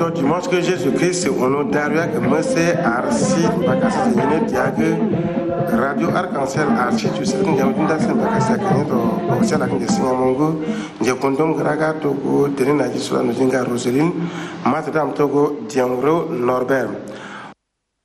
to dimanche que Jésus-Christ on nous daria que monsieur arsi bakasi yene diague radio arc-en-ciel archi tu sais que nous avons bakasi que to au ciel avec singa mongo je kondom graga togo tenena jisula no jinga Roseline madame togo Diangro Norbert